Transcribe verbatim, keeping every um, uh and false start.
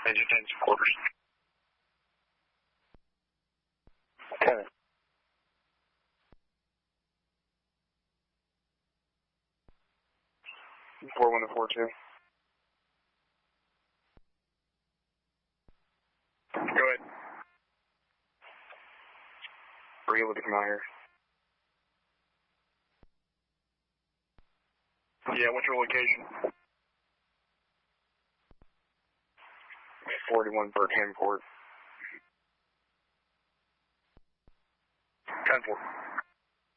Major ten quarters. ten. four one to four two. Go ahead. Are you able to come out here? Yeah, what's your location? forty-one Burkham Court. ten four.